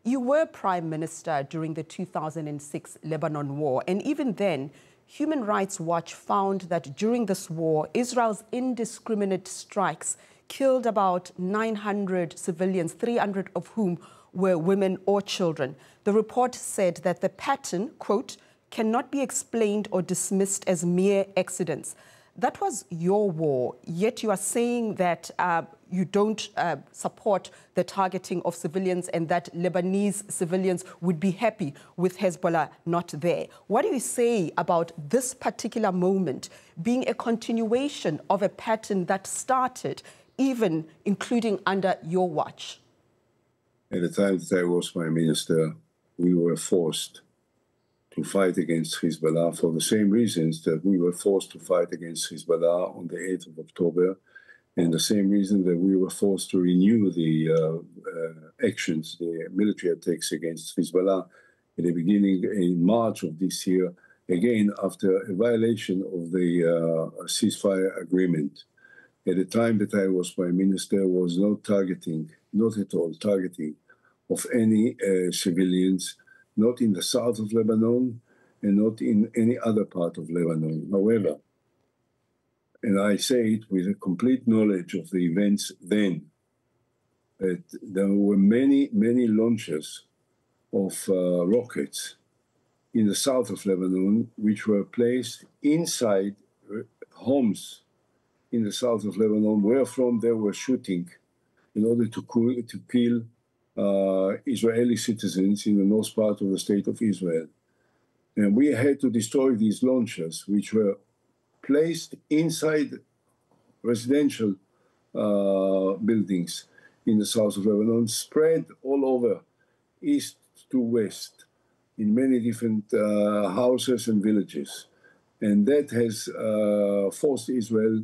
You were Prime Minister during the 2006 Lebanon War, and even then, Human Rights Watch found that during this war, Israel's indiscriminate strikes killed about 900 civilians, 300 of whom were women or children. The report said that the pattern, quote, cannot be explained or dismissed as mere accidents. That was your war, yet you are saying that you don't support the targeting of civilians and that Lebanese civilians would be happy with Hezbollah not there. What do you say about this particular moment being a continuation of a pattern that started, even including under your watch? At the time that I was Prime Minister, we were forced to fight against Hezbollah for the same reasons that we were forced to fight against Hezbollah on the 8th of October, and the same reason that we were forced to renew the actions, the military attacks against Hezbollah at the beginning in March of this year, again after a violation of the ceasefire agreement. At the time that I was Prime Minister, was not at all targeting of any civilians, not in the south of Lebanon and not in any other part of Lebanon. However, and I say it with a complete knowledge of the events then, that there were many, many launches of rockets in the south of Lebanon, which were placed inside homes in the south of Lebanon, wherefrom they were shooting in order to kill Israeli citizens in the north part of the state of Israel. And we had to destroy these launchers, which were placed inside residential buildings in the south of Lebanon, spread all over, east to west, in many different houses and villages. And that has forced Israel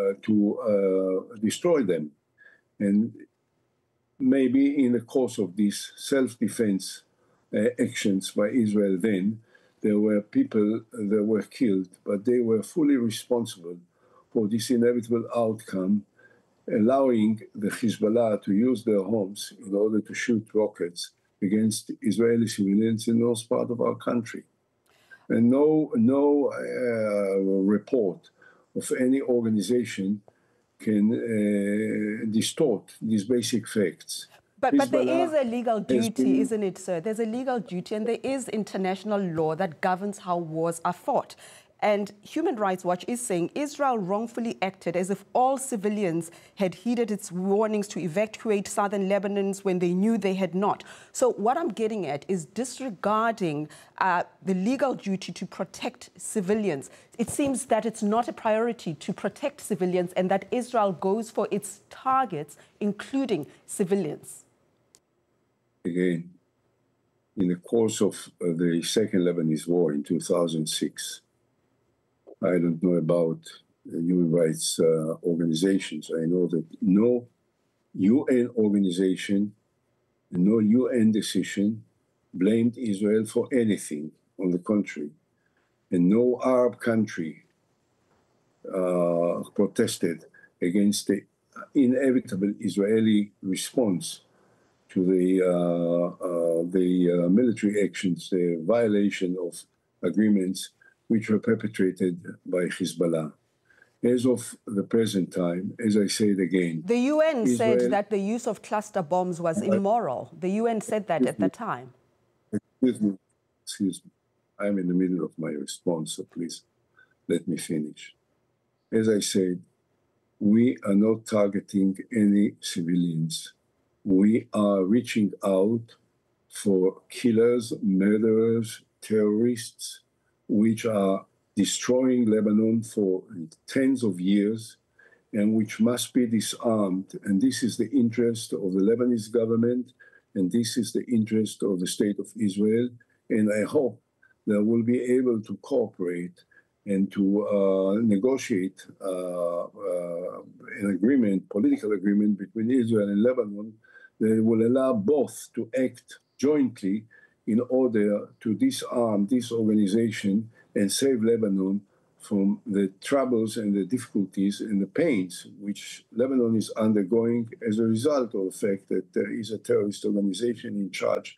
to destroy them. And maybe in the course of these self-defense actions by Israel then, there were people that were killed, but they were fully responsible for this inevitable outcome, allowing the Hezbollah to use their homes in order to shoot rockets against Israeli civilians in the north part of our country. And no report of any organization can distort these basic facts. But there is a legal duty, isn't it, sir? There's a legal duty, and there is international law that governs how wars are fought. And Human Rights Watch is saying Israel wrongfully acted as if all civilians had heeded its warnings to evacuate southern Lebanon when they knew they had not. So what I'm getting at is disregarding the legal duty to protect civilians. It seems that it's not a priority to protect civilians and that Israel goes for its targets, including civilians. Again, in the course of the Second Lebanese War in 2006, I don't know about human rights organizations. I know that no UN organization, no UN decision blamed Israel for anything. On the contrary, and no Arab country protested against the inevitable Israeli response to the military actions, the violation of agreements which were perpetrated by Hezbollah. As of the present time, as I said again... The UN said that the use of cluster bombs was immoral. The UN said that at the time. Excuse me. I'm in the middle of my response, so please let me finish. As I said, we are not targeting any civilians. We are reaching out for killers, murderers, terrorists, which are destroying Lebanon for tens of years and which must be disarmed. And this is the interest of the Lebanese government, and this is the interest of the State of Israel. And I hope that we'll be able to cooperate and to negotiate an agreement, political agreement between Israel and Lebanon that will allow both to act jointly in order to disarm this organization and save Lebanon from the troubles and the difficulties and the pains which Lebanon is undergoing as a result of the fact that there is a terrorist organization in charge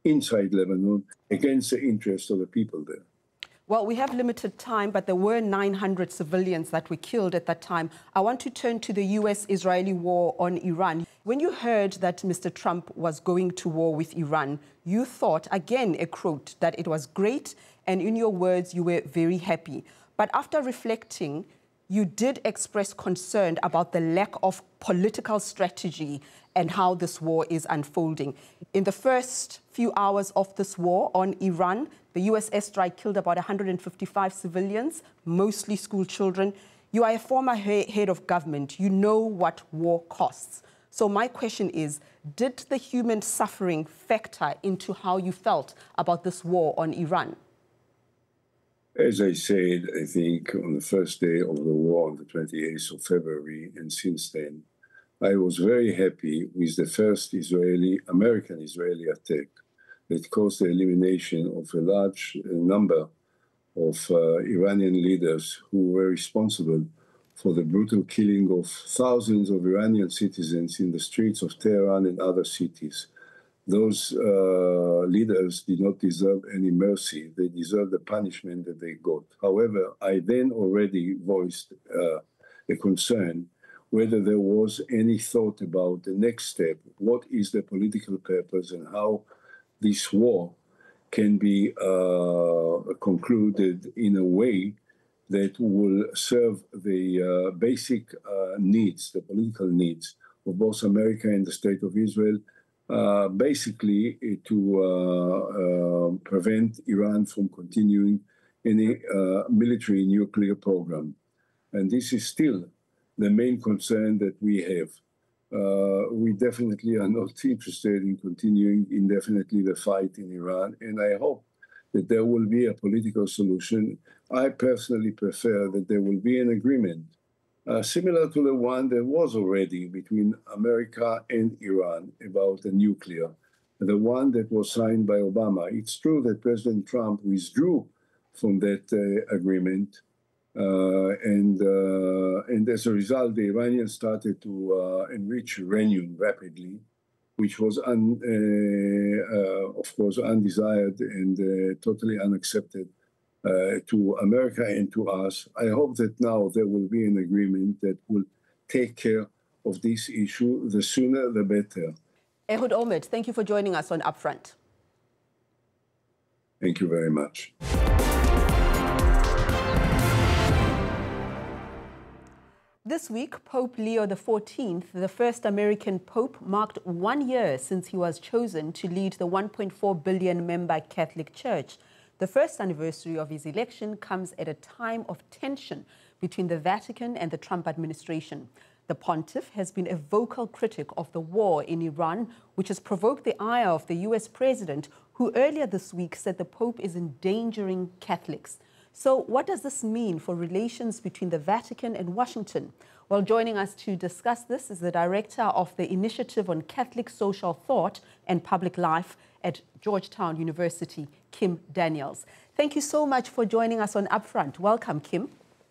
inside Lebanon against the interests of the people there. Well, we have limited time, but there were 900 civilians that were killed at that time. I want to turn to the US-Israeli war on Iran. When you heard that Mr. Trump was going to war with Iran, you thought, again, a quote, that it was great, and in your words, you were very happy. But after reflecting, you did express concern about the lack of political strategy and how this war is unfolding. In the first few hours of this war on Iran, the US airstrike killed about 155 civilians, mostly school children. You are a former head of government. You know what war costs. So my question is, did the human suffering factor into how you felt about this war on Iran? As I said, I think on the first day of the war, on the 28th of February, and since then, I was very happy with the first American-Israeli attack that caused the elimination of a large number of Iranian leaders who were responsible for the brutal killing of thousands of Iranian citizens in the streets of Tehran and other cities. Those leaders did not deserve any mercy. They deserved the punishment that they got. However, I then already voiced a concern whether there was any thought about the next step, what is the political purpose and how this war can be concluded in a way that will serve the basic needs, the political needs of both America and the State of Israel, basically to prevent Iran from continuing any military nuclear program. And this is still the main concern that we have. We definitely are not interested in continuing indefinitely the fight in Iran, and I hope that there will be a political solution. I personally prefer that there will be an agreement similar to the one that was already between America and Iran about the nuclear, the one that was signed by Obama. It's true that President Trump withdrew from that agreement, and as a result, the Iranians started to enrich uranium rapidly, which was, of course, undesired and totally unaccepted to America and to us. I hope that now there will be an agreement that will take care of this issue. The sooner, the better. Ehud Olmert, thank you for joining us on Upfront. Thank you very much. This week, Pope Leo XIV, the first American pope, marked 1 year since he was chosen to lead the 1.4 billion member Catholic Church. The first anniversary of his election comes at a time of tension between the Vatican and the Trump administration. The pontiff has been a vocal critic of the war in Iran, which has provoked the ire of the US president, who earlier this week said the Pope is endangering Catholics. So what does this mean for relations between the Vatican and Washington? Well, joining us to discuss this is the director of the Initiative on Catholic Social Thought and Public Life at Georgetown University, Kim Daniels. Thank you so much for joining us on Upfront. Welcome, Kim.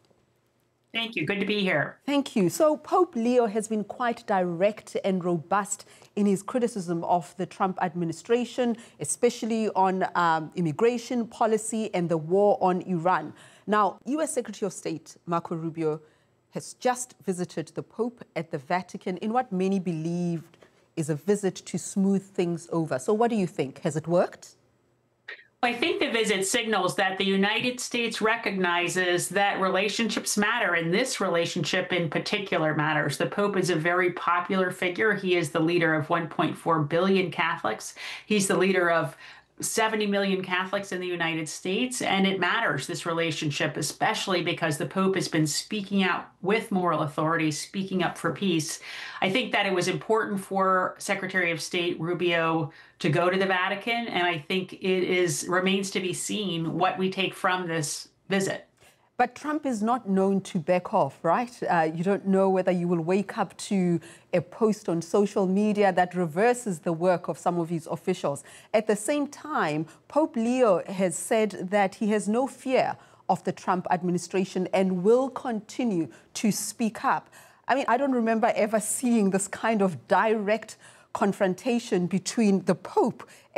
Thank you. Good to be here. Thank you. So Pope Leo has been quite direct and robust in his criticism of the Trump administration, especially on immigration policy and the war on Iran. Now, U.S. Secretary of State Marco Rubio has just visited the Pope at the Vatican in what many believed is a visit to smooth things over. So what do you think? Has it worked? I think the visit signals that the United States recognizes that relationships matter, and this relationship in particular matters. The Pope is a very popular figure. He is the leader of 1.4 billion Catholics. He's the leader of 70 million Catholics in the United States, and it matters, this relationship, especially because the Pope has been speaking out with moral authority, speaking up for peace. I think that it was important for Secretary of State Rubio to go to the Vatican, and I think it remains to be seen what we take from this visit. But Trump is not known to back off, right? You don't know whether you will wake up to a post on social media that reverses the work of some of his officials. At the same time, Pope Leo has said that he has no fear of the Trump administration and will continue to speak up. I mean, I don't remember ever seeing this kind of direct confrontation between the Pope